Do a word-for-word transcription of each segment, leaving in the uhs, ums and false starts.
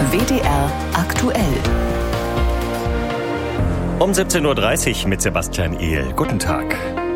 W D R aktuell. Um siebzehn Uhr dreißig mit Sebastian Ehl. Guten Tag.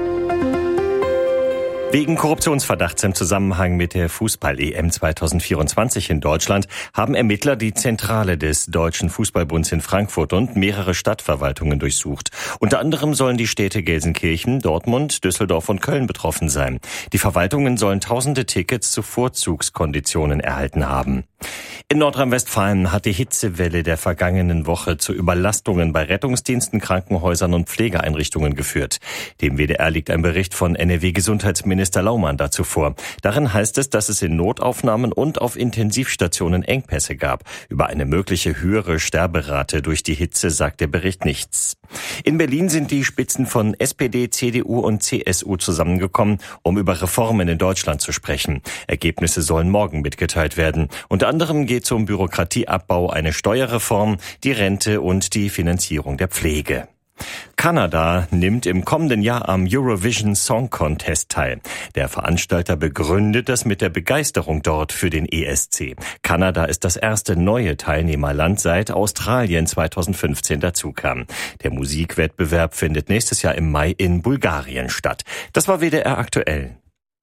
Wegen Korruptionsverdachts im Zusammenhang mit der Fußball-E M zweitausendvierundzwanzig in Deutschland haben Ermittler die Zentrale des Deutschen Fußballbunds in Frankfurt und mehrere Stadtverwaltungen durchsucht. Unter anderem sollen die Städte Gelsenkirchen, Dortmund, Düsseldorf und Köln betroffen sein. Die Verwaltungen sollen tausende Tickets zu Vorzugskonditionen erhalten haben. In Nordrhein-Westfalen hat die Hitzewelle der vergangenen Woche zu Überlastungen bei Rettungsdiensten, Krankenhäusern und Pflegeeinrichtungen geführt. Dem W D R liegt ein Bericht von N R W-Gesundheitsminister Minister Laumann dazu vor. Darin heißt es, dass es in Notaufnahmen und auf Intensivstationen Engpässe gab. Über eine mögliche höhere Sterberate durch die Hitze sagt der Bericht nichts. In Berlin sind die Spitzen von S P D, C D U und C S U zusammengekommen, um über Reformen in Deutschland zu sprechen. Ergebnisse sollen morgen mitgeteilt werden. Unter anderem geht es um Bürokratieabbau, eine Steuerreform, die Rente und die Finanzierung der Pflege. Kanada nimmt im kommenden Jahr am Eurovision Song Contest teil. Der Veranstalter begründet das mit der Begeisterung dort für den E S C. Kanada ist das erste neue Teilnehmerland, seit Australien zweitausendfünfzehn dazukam. Der Musikwettbewerb findet nächstes Jahr im Mai in Bulgarien statt. Das war W D R aktuell.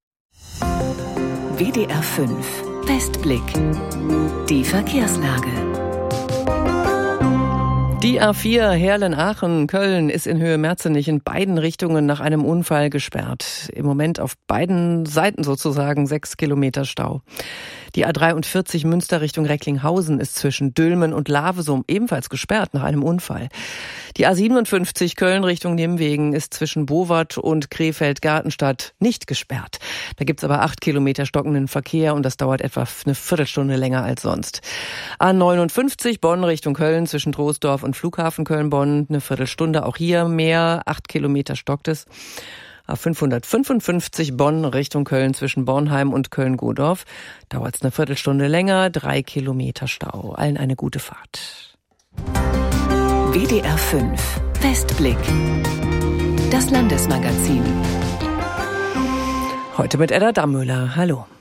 W D R fünf Westblick. Die Verkehrslage. Die A vier Heerlen-Aachen-Köln ist in Höhe Merzenich in beiden Richtungen nach einem Unfall gesperrt. Im Moment auf beiden Seiten sozusagen sechs Kilometer Stau. Die A dreiundvierzig Münster Richtung Recklinghausen ist zwischen Dülmen und Lavesum ebenfalls gesperrt nach einem Unfall. Die A siebenundfünfzig Köln Richtung Nimwegen ist zwischen Bowart und Krefeld-Gartenstadt nicht gesperrt. Da gibt's aber acht Kilometer stockenden Verkehr und das dauert etwa eine Viertelstunde länger als sonst. A neunundfünfzig Bonn Richtung Köln zwischen Troisdorf und Flughafen Köln-Bonn eine Viertelstunde, auch hier mehr, acht Kilometer stockt es. A fünfhundertfünfundfünfzig Bonn Richtung Köln zwischen Bornheim und Köln-Godorf dauert es eine Viertelstunde länger, drei Kilometer Stau. Allen eine gute Fahrt. W D R fünf Westblick. Das Landesmagazin. Heute mit Edda Dammüller. Hallo.